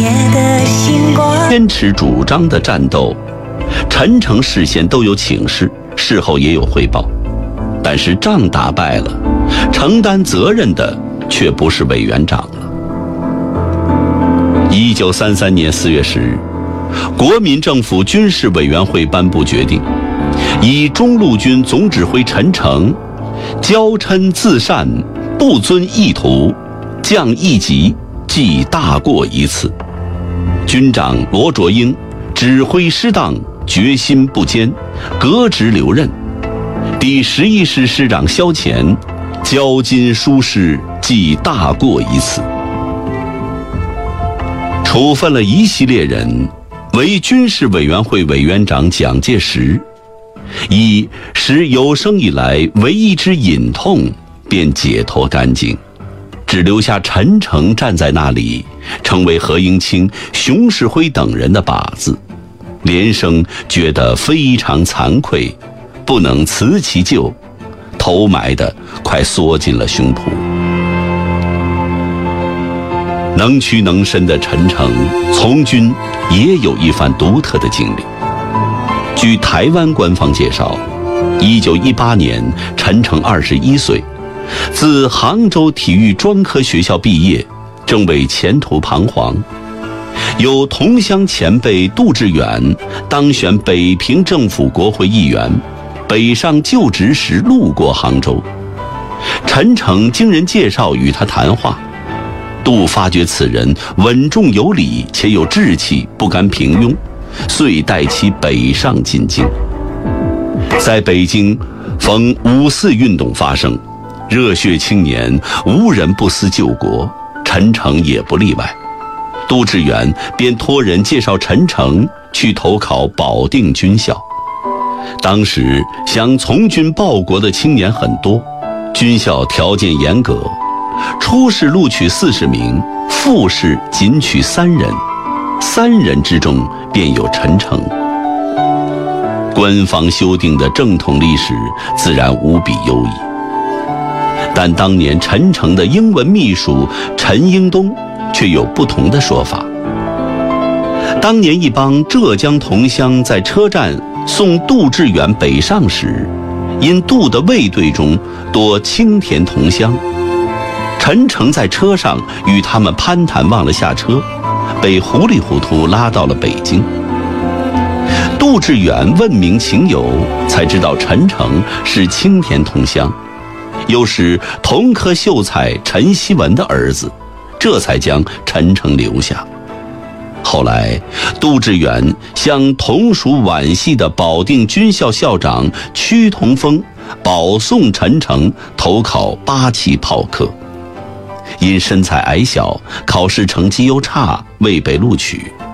坚持主张的战斗，陈诚事先都有请示，事后也有汇报，但是仗打败了，承担责任的却不是委员长了。1933年4月10日，国民政府军事委员会颁布决定，以中路军总指挥陈诚骄嗔自擅，不遵意图，降一级，记大过一次。军长罗卓英指挥失当，决心不坚，革职留任。第11师师长萧乾骄矜疏失，记大过一次。处分了一系列人，为军事委员会委员长蒋介石以使有生以来唯一之隐痛便解脱干净，只留下陈诚站在那里，成为何应钦、熊式辉等人的靶子，连生觉得非常惭愧，不能辞其咎，头埋得快缩进了胸脯。能屈能伸的陈诚从军也有一番独特的经历。据台湾官方介绍，1918年陈诚21岁，自杭州体育专科学校毕业，正为前途彷徨。有同乡前辈杜志远当选北平政府国会议员，北上就职时路过杭州，陈诚经人介绍与他谈话，杜发觉此人稳重有礼，且有志气，不甘平庸，遂带其北上进京。在北京，逢5·4运动发生，热血青年无人不思救国，陈诚也不例外。杜志远便托人介绍陈诚去投考保定军校。当时想从军报国的青年很多，军校条件严格，初试录取40名，复试仅取3人，3人之中便有陈诚。官方修订的正统历史自然无比优异，但当年陈诚的英文秘书陈英东却有不同的说法。当年一帮浙江同乡在车站送杜志远北上时，因杜的卫队中多青田同乡，陈诚在车上与他们攀谈忘了下车，被糊里糊涂拉到了北京。杜志远问明情由，才知道陈诚是青田同乡，又是同科秀才陈锡文的儿子，这才将陈诚留下。后来杜志远向同属皖系的保定军校校长屈同峰保送陈诚投考8期炮科，因身材矮小，考试成绩又差，未被录取。